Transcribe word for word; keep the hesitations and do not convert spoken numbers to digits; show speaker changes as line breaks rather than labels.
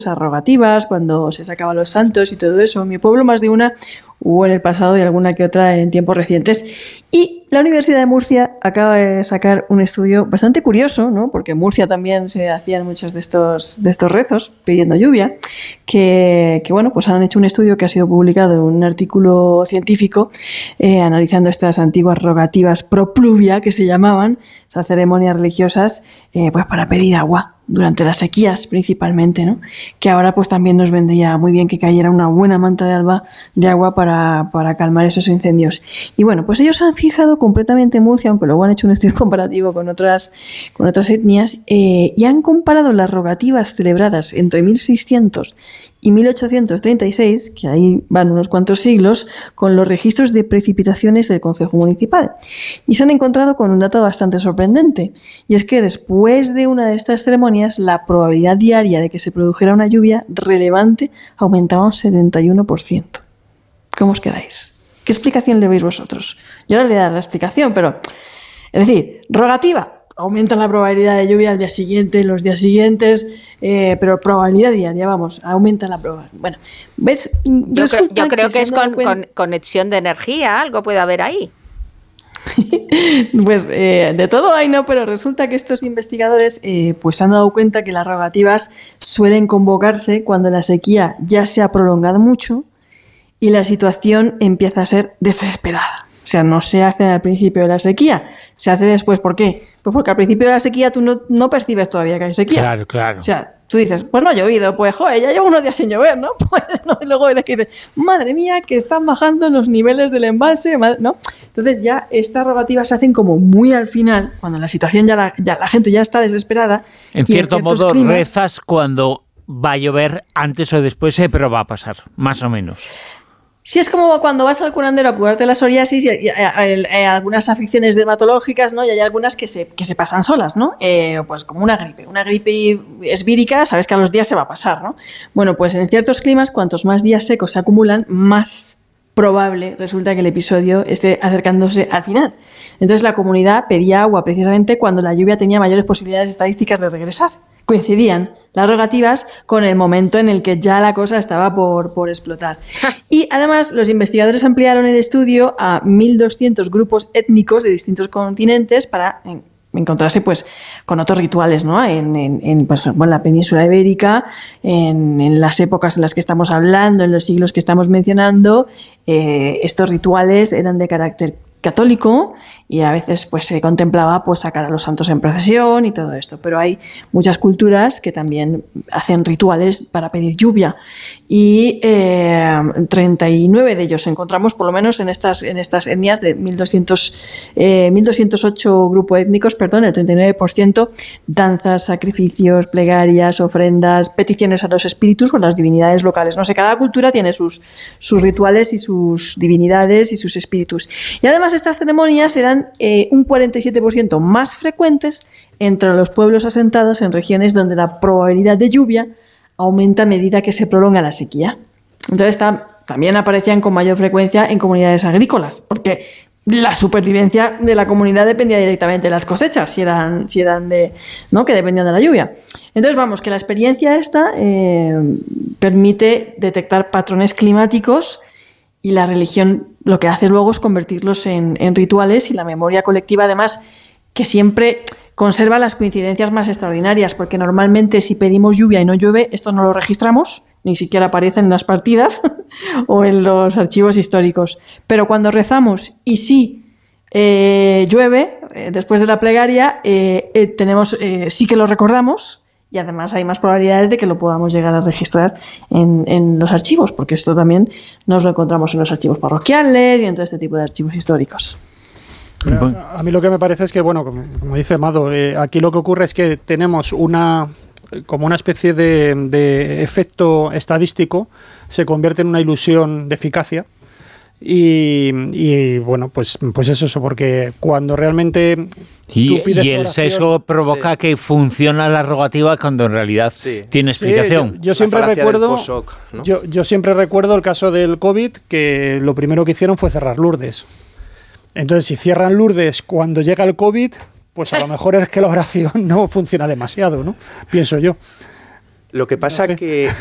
arrogativas, cuando se sacaban los santos y todo eso. En mi pueblo más de una hubo en el pasado y alguna que otra en tiempos recientes. Y la Universidad de Murcia acaba de sacar un estudio bastante curioso, ¿no? Porque en Murcia también se hacían muchos de estos, de estos rezos pidiendo lluvia, que, que bueno, pues han hecho un estudio que ha sido publicado en un artículo científico eh, analizando estas antiguas rogativas pro pluvia que se llamaban, esas ceremonias religiosas, eh, pues para pedir agua durante las sequías principalmente, ¿no? Que ahora pues también nos vendría muy bien que cayera una buena manta de alba de agua para, para calmar esos incendios. Y bueno, pues ellos han fijado completamente en Murcia, aunque luego han hecho un estudio comparativo con otras, con otras etnias, eh, y han comparado las rogativas celebradas entre mil seiscientos y mil ochocientos treinta y seis, que ahí van unos cuantos siglos, con los registros de precipitaciones del Concejo Municipal. Y se han encontrado con un dato bastante sorprendente, y es que después de una de estas ceremonias, la probabilidad diaria de que se produjera una lluvia relevante aumentaba un setenta y uno por ciento. ¿Cómo os quedáis? ¿Qué explicación le veis vosotros? Yo ahora le daré la explicación, pero... Es decir, rogativa, aumenta la probabilidad de lluvia al día siguiente, los días siguientes, eh, pero probabilidad diaria, vamos, aumenta la probabilidad. Bueno, ¿ves?
Yo creo, yo creo que, que es con, con conexión de energía, algo puede haber ahí.
Pues eh, de todo hay, no, pero resulta que estos investigadores eh, pues han dado cuenta que las rogativas suelen convocarse cuando la sequía ya se ha prolongado mucho y la situación empieza a ser desesperada. O sea, no se hace al principio de la sequía, se hace después. ¿Por qué? Pues porque al principio de la sequía tú no, no percibes todavía que hay sequía.
Claro, claro.
O sea, tú dices, pues no ha llovido, pues joder, ya llevo unos días sin llover, ¿no? Pues no, y luego eres que dices, madre mía, que están bajando los niveles del embalse, ¿no? Entonces ya estas rogativas se hacen como muy al final, cuando la situación ya la, ya la gente ya está desesperada.
En cierto modo climas, rezas cuando va a llover antes o después, pero va a pasar, más o menos.
Sí, es como cuando vas al curandero a curarte la psoriasis y, y, y, y hay algunas afecciones dermatológicas, ¿no? Y hay algunas que se, que se pasan solas, ¿no? Eh, pues como una gripe. Una gripe es vírica, sabes que a los días se va a pasar, ¿no? Bueno, pues en ciertos climas, cuantos más días secos se acumulan, más probable resulta que el episodio esté acercándose al final. Entonces la comunidad pedía agua precisamente cuando la lluvia tenía mayores posibilidades estadísticas de regresar. Coincidían las rogativas con el momento en el que ya la cosa estaba por, por explotar. Y además los investigadores ampliaron el estudio a mil doscientos grupos étnicos de distintos continentes para en, encontrarse pues con otros rituales, ¿no? En, en, en, pues, bueno, en la península ibérica, en, en las épocas en las que estamos hablando, en los siglos que estamos mencionando, eh, estos rituales eran de carácter católico y a veces pues se contemplaba pues sacar a los santos en procesión y todo esto, pero hay muchas culturas que también hacen rituales para pedir lluvia y eh, treinta y nueve de ellos encontramos por lo menos en estas en estas etnias de mil doscientos, eh, mil doscientos ocho grupos étnicos, perdón, el treinta y nueve por ciento danzas, sacrificios, plegarias, ofrendas, peticiones a los espíritus o a las divinidades locales. No sé, cada cultura tiene sus, sus rituales y sus divinidades y sus espíritus. Y además estas ceremonias eran eh, un cuarenta y siete por ciento más frecuentes entre los pueblos asentados en regiones donde la probabilidad de lluvia aumenta a medida que se prolonga la sequía. Entonces tam- también aparecían con mayor frecuencia en comunidades agrícolas, porque la supervivencia de la comunidad dependía directamente de las cosechas, si eran, si eran de, ¿no? que dependían de la lluvia. Entonces, vamos, que la experiencia esta eh, permite detectar patrones climáticos y la religión lo que hace luego es convertirlos en, en rituales y la memoria colectiva, además, que siempre conserva las coincidencias más extraordinarias, porque normalmente si pedimos lluvia y no llueve, esto no lo registramos, ni siquiera aparece en las partidas o en los archivos históricos. Pero cuando rezamos y sí eh, llueve, eh, después de la plegaria, eh, eh, tenemos, eh, sí que lo recordamos. Y además hay más probabilidades de que lo podamos llegar a registrar en, en los archivos, porque esto también nos lo encontramos en los archivos parroquiales y en todo este tipo de archivos históricos.
Pero a mí lo que me parece es que, bueno, como, como dice Mado, eh, aquí lo que ocurre es que tenemos una como una especie de, de efecto estadístico, se convierte en una ilusión de eficacia. Y, y bueno, pues, pues es eso, porque cuando realmente
y,
tú pides
y el
oración,
sesgo provoca sí. que funciona la rogativa cuando en realidad sí. tiene explicación.
Sí, yo, yo siempre recuerdo post-hoc, ¿no? yo, yo siempre recuerdo el caso del COVID, que lo primero que hicieron fue cerrar Lourdes. Entonces, si cierran Lourdes cuando llega el COVID, pues a lo mejor es que la oración no funciona demasiado, ¿no? Pienso yo.
Lo que pasa
No sé.
que